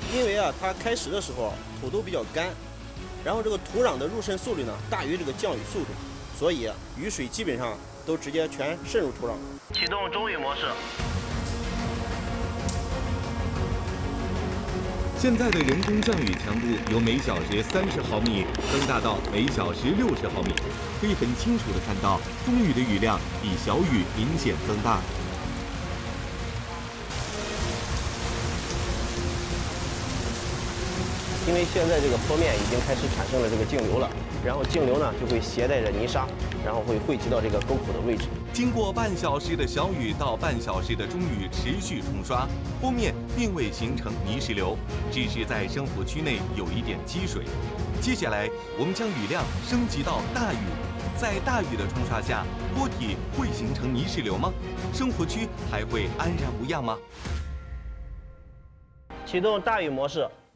因为它开始的时候土都比较干，然后这个土壤的入渗速率呢大于这个降雨速度，所以雨水基本上都直接全渗入土壤。 启动中雨模式。 现在的人工降雨强度由每小时30毫米增大到每小时60毫米，可以很清楚地看到中雨的雨量比小雨明显增大。 因为现在这个坡面已经开始产生了这个径流了，然后径流呢就会携带着泥沙，然后会汇集到这个沟口的位置。 经过半小时的小雨到半小时的中雨持续冲刷，坡面并未形成泥石流，只是在生活区内有一点积水。接下来我们将雨量升级到大雨，在大雨的冲刷下，坡体会形成泥石流吗？生活区还会安然无恙吗？ 启动大雨模式。